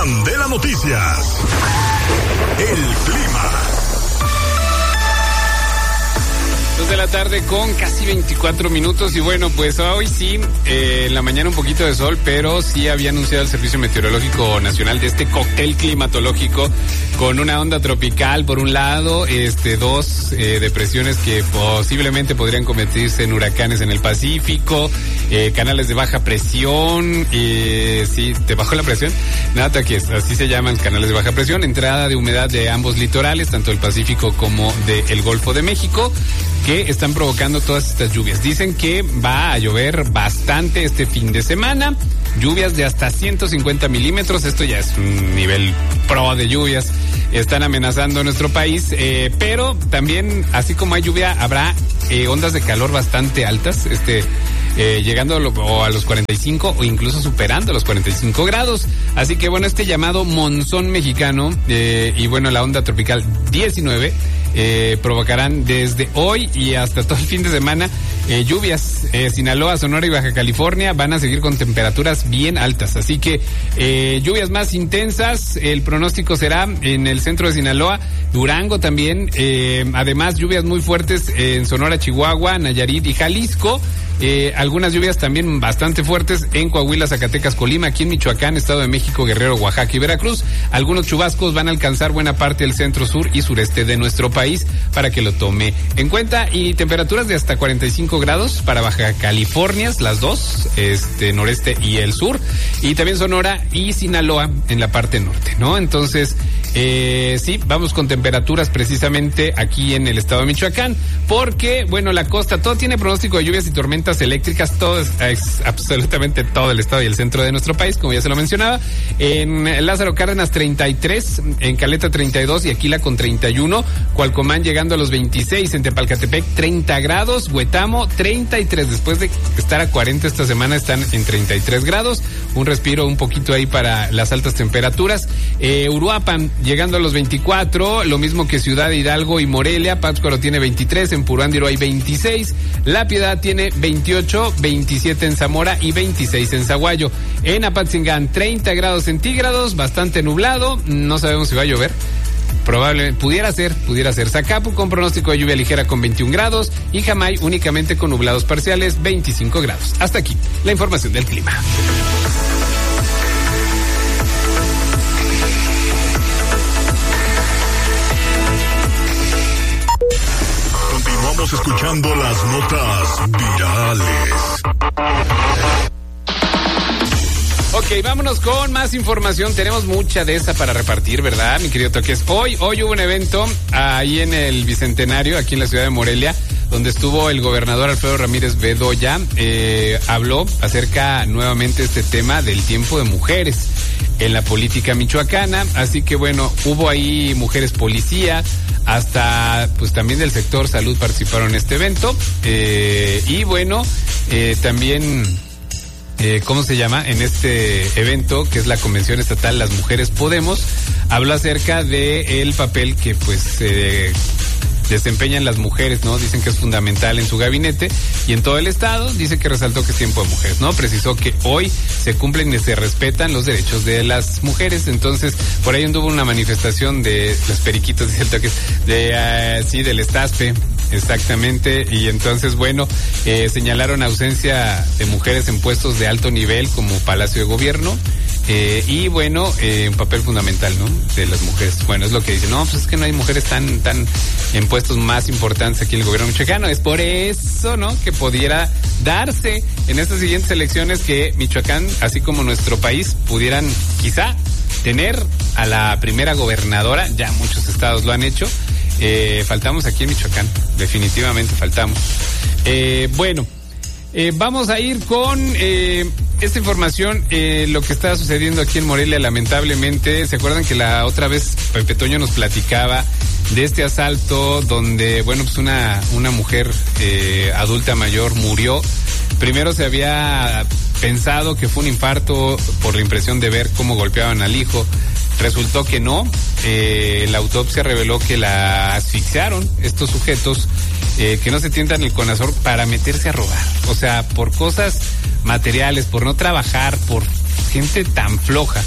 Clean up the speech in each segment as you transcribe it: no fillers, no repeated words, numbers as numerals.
Candela Noticias. El clima. 2 de la tarde con casi 24 minutos y bueno, pues hoy sí, en la mañana un poquito de sol, pero sí había anunciado el Servicio Meteorológico Nacional de este cóctel climatológico con una onda tropical por un lado, dos depresiones que posiblemente podrían convertirse en huracanes en el Pacífico, canales de baja presión, sí, ¿te bajó la presión? Nada, que así se llaman canales de baja presión, entrada de humedad de ambos litorales, tanto el Pacífico como del Golfo de México, que están provocando todas estas lluvias. Dicen que va a llover bastante este fin de semana, lluvias de hasta 150 milímetros, esto ya es un nivel pro de lluvias, están amenazando nuestro país, pero también, así como hay lluvia, habrá ondas de calor bastante altas, llegando a los 45 o incluso superando los 45 grados. Así que bueno, este llamado monzón mexicano y bueno, la onda tropical 19 provocarán desde hoy y hasta todo el fin de semana lluvias. Sinaloa, Sonora y Baja California van a seguir con temperaturas bien altas. Así que lluvias más intensas, el pronóstico será en el centro de Sinaloa, Durango también, además lluvias muy fuertes en Sonora, Chihuahua, Nayarit y Jalisco. Algunas lluvias también bastante fuertes en Coahuila, Zacatecas, Colima, aquí en Michoacán, Estado de México, Guerrero, Oaxaca y Veracruz. Algunos chubascos van a alcanzar buena parte del centro, sur y sureste de nuestro país para que lo tome en cuenta. Y temperaturas de hasta 45 grados para Baja California, las dos, noreste y el sur. Y también Sonora y Sinaloa en la parte norte, ¿no? Entonces, sí, vamos con temperaturas precisamente aquí en el estado de Michoacán, porque, bueno, la costa, todo tiene pronóstico de lluvias y tormentas eléctricas, todo es absolutamente todo el estado y el centro de nuestro país, como ya se lo mencionaba. En Lázaro Cárdenas 33, en Caleta 32 y Aquila con 31, Cualcomán llegando a los 26, en Tepalcatepec 30 grados, Huetamo 33, después de estar a 40 esta semana están en 33 grados, un respiro un poquito ahí para las altas temperaturas. Uruapan llegando a los 24, lo mismo que Ciudad Hidalgo y Morelia, Pátzcuaro tiene 23, en Puruándiro hay 26, La Piedad tiene 28, 27 en Zamora y 26 en Zaguayo. En Apatzingán 30 grados centígrados, bastante nublado, no sabemos si va a llover. Probablemente, pudiera ser. Zacapu con pronóstico de lluvia ligera con 21 grados y Jamay únicamente con nublados parciales 25 grados. Hasta aquí la información del clima. Continuamos escuchando las notas virales. Ok, vámonos con más información. Tenemos mucha de esa para repartir, ¿verdad, mi querido Toques? Hoy hubo un evento ahí en el Bicentenario, aquí en la ciudad de Morelia, donde estuvo el gobernador Alfredo Ramírez Bedoya. Habló acerca nuevamente este tema del tiempo de mujeres en la política michoacana. Así que bueno, hubo ahí mujeres policía, hasta pues también del sector salud participaron en este evento. Y bueno, también... ¿cómo se llama? En este evento, que es la Convención Estatal Las Mujeres Podemos, habló acerca de el papel que pues desempeñan las mujeres, ¿no? Dicen que es fundamental en su gabinete y en todo el estado. Dice que resaltó que es tiempo de mujeres, ¿no? Precisó que hoy se cumplen y se respetan los derechos de las mujeres. Entonces, por ahí anduvo una manifestación de los periquitos, del Estaspe, exactamente. Y entonces, bueno, señalaron ausencia de mujeres en puestos de alto nivel como Palacio de Gobierno. Y bueno, un papel fundamental, ¿no? De las mujeres. Bueno, es lo que dicen. No, pues es que no hay mujeres tan en puestos más importantes aquí en el gobierno michoacano. Es por eso, ¿no? Que pudiera darse en estas siguientes elecciones que Michoacán, así como nuestro país, pudieran quizá tener a la primera gobernadora. Ya muchos estados lo han hecho. Faltamos aquí en Michoacán. Definitivamente faltamos. Bueno. Vamos a ir con esta información, lo que está sucediendo aquí en Morelia, lamentablemente. ¿Se acuerdan que la otra vez Pepe Toño nos platicaba de este asalto donde, bueno, pues una mujer adulta mayor murió? Primero se había pensado que fue un infarto por la impresión de ver cómo golpeaban al hijo. Resultó que no. La autopsia reveló que la asfixiaron estos sujetos que no se tientan el conazor para meterse a robar. O sea, por cosas materiales, por no trabajar, por gente tan floja,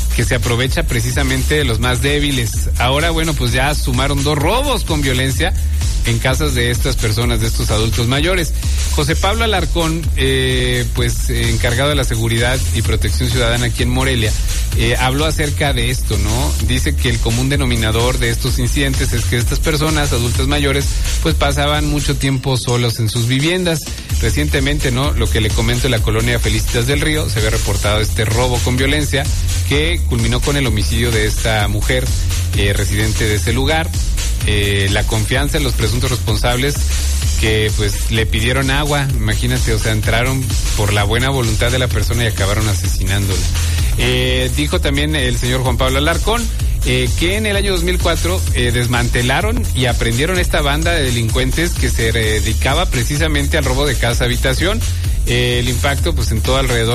que se aprovecha precisamente de los más débiles. Ahora, bueno, pues ya sumaron 2 robos con violencia en casas de estas personas, de estos adultos mayores. José Pablo Alarcón, pues encargado de la seguridad y protección ciudadana aquí en Morelia, habló acerca de esto, ¿no? Dice que el común denominador de estos incidentes es que estas personas, adultas mayores, pues pasaban mucho tiempo solos en sus viviendas. Recientemente, ¿no? Lo que le comento, en la colonia Felicitas del Río se había reportado este robo con violencia que culminó con el homicidio de esta mujer residente de ese lugar. La confianza en los presuntos responsables que pues le pidieron agua, imagínate, o sea, entraron por la buena voluntad de la persona y acabaron asesinaándola. Dijo también el señor Juan Pablo Alarcón que en el año 2004 desmantelaron y aprendieron esta banda de delincuentes que se dedicaba precisamente al robo de casa-habitación. El impacto pues en todo alrededor